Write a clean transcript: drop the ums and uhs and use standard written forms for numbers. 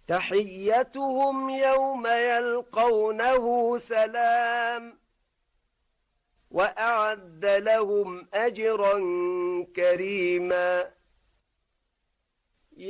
تحيتهم يوم يلقونه سلام وأعد لهم أجرا كريما